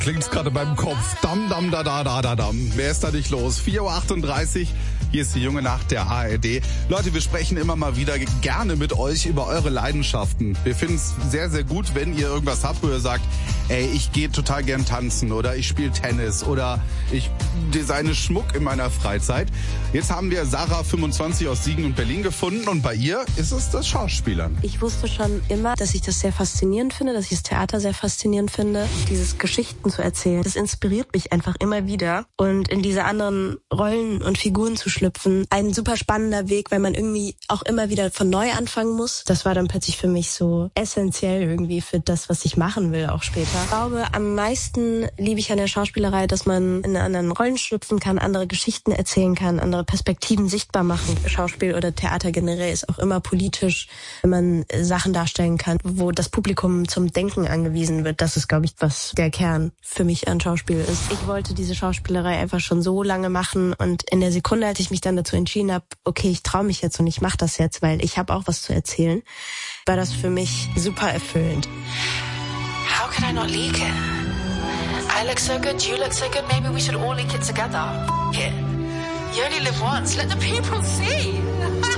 Klingt's gerade beim Kopf. Dam, dam, da, da, da, da, dam. Wer ist da nicht los? 4.38 Uhr. Hier ist die junge Nacht der ARD. Leute, wir sprechen immer mal wieder gerne mit euch über eure Leidenschaften. Wir finden es sehr, sehr gut, wenn ihr irgendwas habt, wo ihr sagt, ey, ich gehe total gern tanzen oder ich spiele Tennis oder ich designe Schmuck in meiner Freizeit. Jetzt haben wir Sarah, 25, aus Siegen und Berlin gefunden und bei ihr ist es das Schauspielern. Ich wusste schon immer, dass ich das sehr faszinierend finde, dass ich das Theater sehr faszinierend finde. Dieses Geschichten zu erzählen, das inspiriert mich einfach immer wieder. Und in diese anderen Rollen und Figuren zu schlüpfen, ein super spannender Weg, weil man irgendwie auch immer wieder von neu anfangen muss. Das war dann plötzlich für mich so essentiell irgendwie für das, was ich machen will, auch später. Ich glaube, am meisten liebe ich an der Schauspielerei, dass man in anderen Rollen schlüpfen kann, andere Geschichten erzählen kann, andere Perspektiven sichtbar machen. Schauspiel oder Theater generell ist auch immer politisch, wenn man Sachen darstellen kann, wo das Publikum zum Denken angewiesen wird. Das ist, glaube ich, was der Kern für mich an Schauspiel ist. Ich wollte diese Schauspielerei einfach schon so lange machen und in der Sekunde, als ich mich dann dazu entschieden habe, okay, ich traue mich jetzt und ich mache das jetzt, weil ich habe auch was zu erzählen, war das für mich super erfüllend. How can I not leak it? I look so good, you look so good, maybe we should all leak it together. It. You only live once, let the people see.